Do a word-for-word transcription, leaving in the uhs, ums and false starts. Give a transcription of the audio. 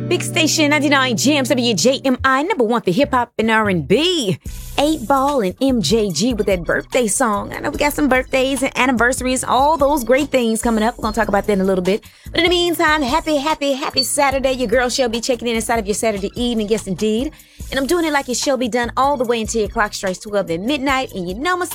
Big Station ninety-nine Jams, W J M I, number one for hip-hop and R and B. eight Ball and M J G with that birthday song. I know we got some birthdays and anniversaries, all those great things coming up. We're going to talk about that in a little bit. But in the meantime, happy, happy, happy Saturday. Your girl shall be checking in inside of your Saturday evening. Yes, indeed. And I'm doing it like it shall be done all the way until your clock strikes twelve at midnight. And you know my